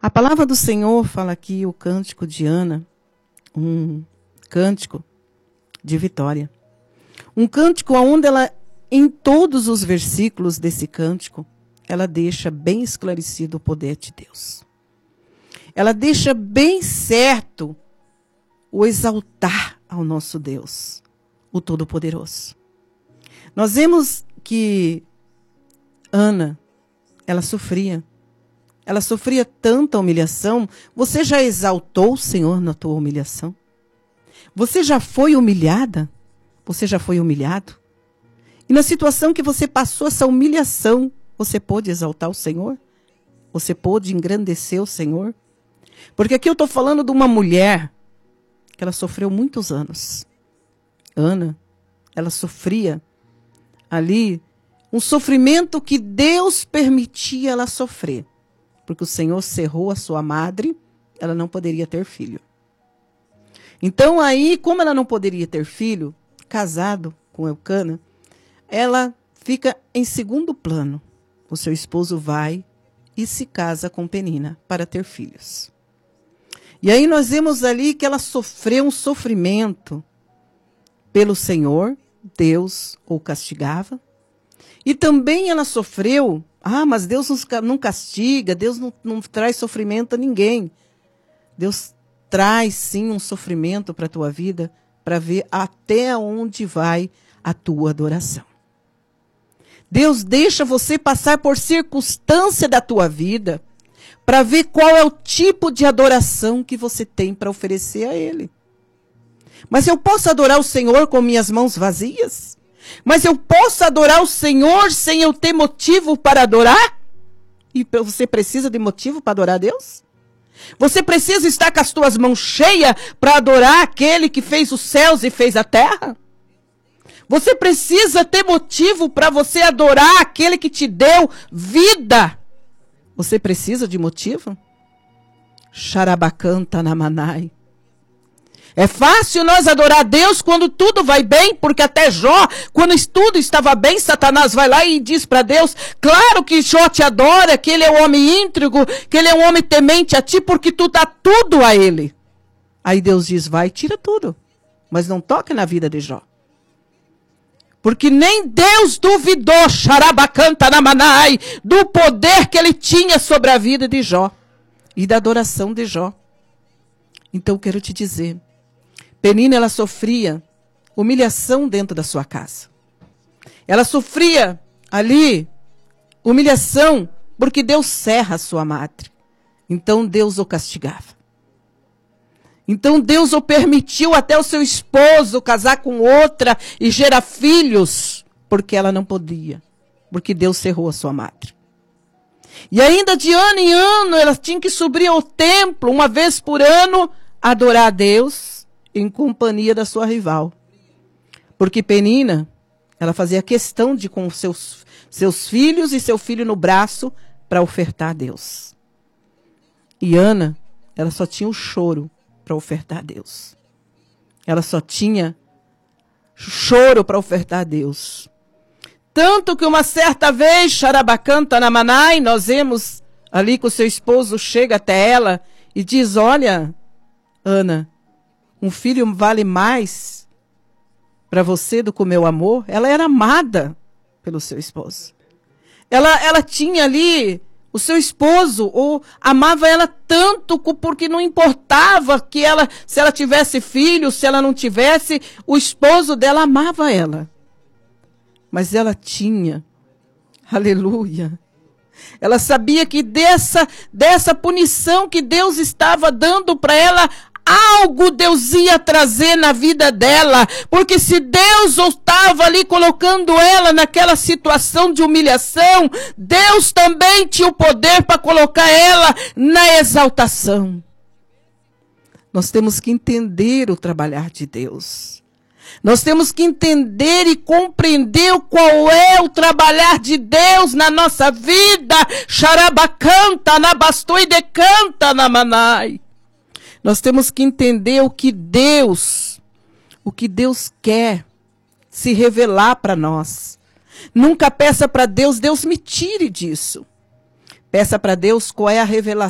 A palavra do Senhor fala aqui o cântico de Ana, um cântico de vitória. Um cântico onde ela, em todos os versículos desse cântico, ela deixa bem esclarecido o poder de Deus. Ela deixa bem certo o exaltar ao nosso Deus, o Todo-Poderoso. Nós vemos que Ana, ela sofria tanta humilhação. Você já exaltou o Senhor na tua humilhação? Você já foi humilhada? Você já foi humilhado? E na situação que você passou essa humilhação, você pôde exaltar o Senhor? Você pôde engrandecer o Senhor? Porque aqui eu estou falando de uma mulher que ela sofreu muitos anos. Ana, ela sofria ali um sofrimento que Deus permitia ela sofrer. Porque o Senhor cerrou a sua madre, ela não poderia ter filho. Então aí, como ela não poderia ter filho, casado com Eucana, ela fica em segundo plano. O seu esposo vai e se casa com Penina para ter filhos. E aí nós vemos ali que ela sofreu um sofrimento pelo Senhor, Deus o castigava. E também ela sofreu, mas Deus não castiga, Deus não traz sofrimento a ninguém. Deus traz sim um sofrimento para a tua vida, para ver até onde vai a tua adoração. Deus deixa você passar por circunstância da tua vida, para ver qual é o tipo de adoração que você tem para oferecer a Ele. Mas eu posso adorar o Senhor com minhas mãos vazias? Mas eu posso adorar o Senhor sem eu ter motivo para adorar? E você precisa de motivo para adorar a Deus? Você precisa estar com as tuas mãos cheias para adorar aquele que fez os céus e fez a terra? Você precisa ter motivo para você adorar aquele que te deu vida? Você precisa de motivo? Xarabacanta namanai. É fácil nós adorar a Deus quando tudo vai bem, porque até Jó, quando tudo estava bem, Satanás vai lá e diz para Deus, claro que Jó te adora, que ele é um homem íntegro, que ele é um homem temente a ti, porque tu dá tudo a ele. Aí Deus diz, vai, tira tudo, mas não toque na vida de Jó. Porque nem Deus duvidou, Xarabacanta namanai, do poder que ele tinha sobre a vida de Jó e da adoração de Jó. Então quero te dizer, Penina, ela sofria humilhação dentro da sua casa. Ela sofria ali humilhação porque Deus cerra a sua madre. Então Deus o castigava. Então Deus o permitiu até o seu esposo casar com outra e gerar filhos, porque ela não podia, porque Deus cerrou a sua madre. E ainda de ano em ano, ela tinha que subir ao templo, uma vez por ano, adorar a Deus, em companhia da sua rival. Porque Penina, ela fazia questão de com seus filhos e seu filho no braço para ofertar a Deus. E Ana, ela só tinha o choro para ofertar a Deus. Ela só tinha choro para ofertar a Deus. Tanto que uma certa vez, Xarabacanta namanai, nós vemos ali que o seu esposo chega até ela e diz, olha, Ana, um filho vale mais para você do que o meu amor. Ela era amada pelo seu esposo. Ela tinha ali, o seu esposo amava ela tanto porque não importava que se ela tivesse filho, se ela não tivesse, o esposo dela amava ela. Mas ela tinha, aleluia, ela sabia que dessa punição que Deus estava dando para ela, algo Deus ia trazer na vida dela, porque se Deus estava ali colocando ela naquela situação de humilhação, Deus também tinha o poder para colocar ela na exaltação. Nós temos que entender o trabalhar de Deus. Nós temos que entender e compreender qual é o trabalhar de Deus na nossa vida. Xarabacanta, nabastoi decanta namanai. Nós temos que entender o que Deus quer se revelar para nós. Nunca peça para Deus, Deus me tire disso. Peça para Deus qual é a revelação